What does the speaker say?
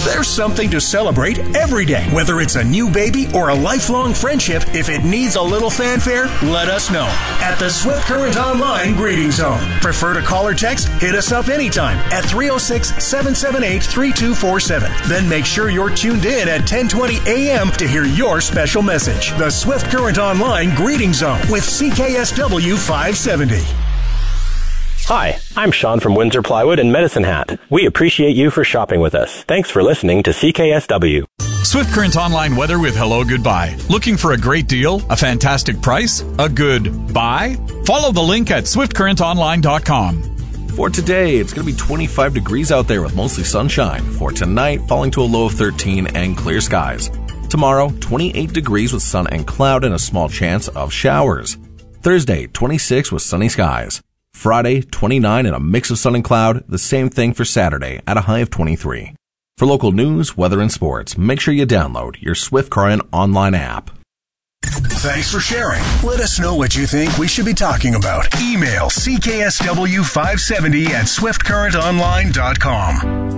There's something to celebrate every day. Whether it's a new baby or a lifelong friendship, if it needs a little fanfare, let us know. At the Swift Current Online Greeting Zone. Prefer to call or text? Hit us up anytime at 306-778-3247. Then make sure you're tuned in at 10:20 a.m. to hear your special message. The Swift Current Online Greeting Zone with CKSW 570. Hi, I'm Sean from Windsor Plywood and Medicine Hat. We appreciate you for shopping with us. Thanks for listening to CKSW. Swift Current Online weather with Hello Goodbye. Looking for a great deal? A fantastic price? A good buy? Follow the link at swiftcurrentonline.com. For today, it's going to be 25 degrees out there with mostly sunshine. For tonight, falling to a low of 13 and clear skies. Tomorrow, 28 degrees with sun and cloud and a small chance of showers. Thursday, 26 with sunny skies. Friday, 29 and a mix of sun and cloud. The same thing for Saturday at a high of 23. For local news, weather, and sports, make sure you download your Swift Current online app. Thanks for sharing. Let us know what you think we should be talking about. Email CKSW570 at swiftcurrentonline.com.